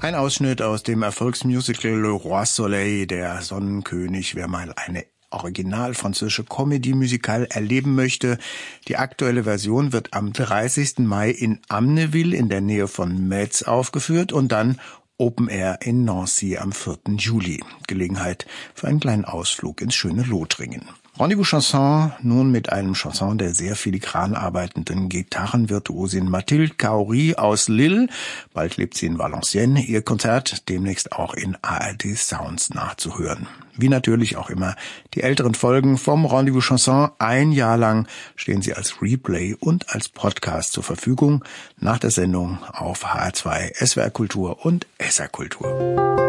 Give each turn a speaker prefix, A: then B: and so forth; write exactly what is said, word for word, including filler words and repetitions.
A: Ein Ausschnitt aus dem Erfolgsmusical Le Roi Soleil, der Sonnenkönig. Wer mal eine original französische Comédie-Musical erleben möchte. Die aktuelle Version wird am dreißigsten Mai in Amneville in der Nähe von Metz aufgeführt und dann Open Air in Nancy am vierten Juli. Gelegenheit für einen kleinen Ausflug ins schöne Lothringen. Rendezvous Chanson nun mit einem Chanson der sehr filigran arbeitenden Gitarrenvirtuosin Mathilde Kaori aus Lille. Bald lebt sie in Valenciennes. Ihr Konzert demnächst auch in A R D Sounds nachzuhören. Wie natürlich auch immer die älteren Folgen vom Rendezvous Chanson. Ein Jahr lang stehen sie als Replay und als Podcast zur Verfügung. Nach der Sendung auf H R zwei, S W R Kultur und S R Kultur.